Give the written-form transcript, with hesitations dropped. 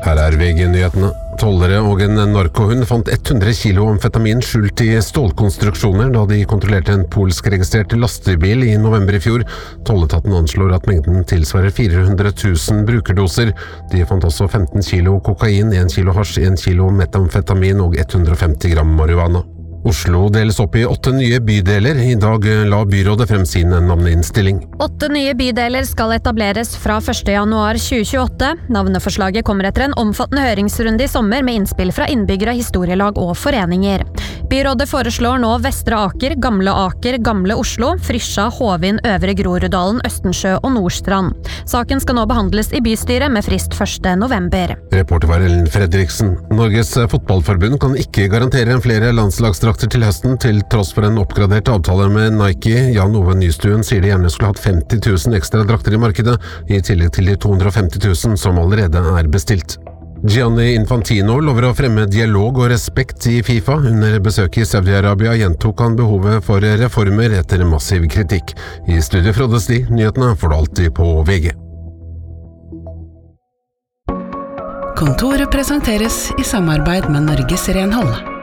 Her VG-nyhetene. Tollere og en narkohund fant 100 kilo amfetamin skjult i stålkonstruksjoner da de kontrollerte en polsk-registrert lastebil i november i fjor. Tolletaten anslår at mengden tilsvarer 400 000 brukerdoser. De fant også 15 kilo kokain, 1 kilo hasj, 1 kilo metamfetamin og 150 gram marihuana. Oslo deles opp i 8 nye bydeler. I dag la byrådet frem sin navneinnstilling. 8 nye bydeler skal etableres fra 1. januar 2028. Navneforslaget kommer etter en omfattende høringsrunde i sommer med innspill fra innbyggere, historielag og foreninger. Byrådet foreslår nå Vestre Aker, Gamle Oslo, Frysja, Hovin, Øvre Groruddalen, Østensjø og Nordstrand. Saken skal nå behandles i bystyret med frist 1. november. Reporter var Ellen Fredriksen. Norges fotballforbund kan ikke garantere flere landslagsdrakter til høsten, til tross for en oppgradert avtale med Nike. Jan Ove Nystuen sier de gjerne skulle hatt 50 000 ekstra drakter i markedet, i tillegg til de 250 000 som allerede er bestilt. Gianni Infantino lover å fremme dialog og respekt i FIFA. Under besøket i Saudi-Arabia gjentok han behovet for reformer etter massiv kritikk. I studio Frode Sti, nyhetene får du alltid på VG. Kontoret presenteres i samarbeid med Norges Renhold.